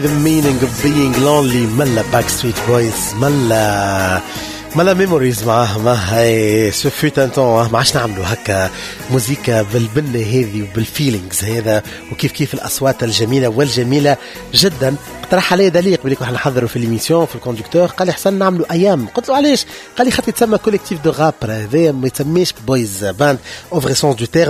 The meaning of being lonely ملا Backstreet Boys ملا ميموريز معاه هاي سفيت انتون ما عادش نعملوا هكا موزيكا بالبنة هذه وبالفيلينغز هذا وكيف الأصوات الجميلة والجميلة جدا. اقترح علي دليق بليك واحنا نحضروا في ليميسيون في الكوندكتور قال لي حسن نعملوا ايام. قلت له علاش؟ قال لي خاطر يتسمى كوليكتيف دو راب هذا ما يتسميش بويز باند او فري سونس دو تيرم.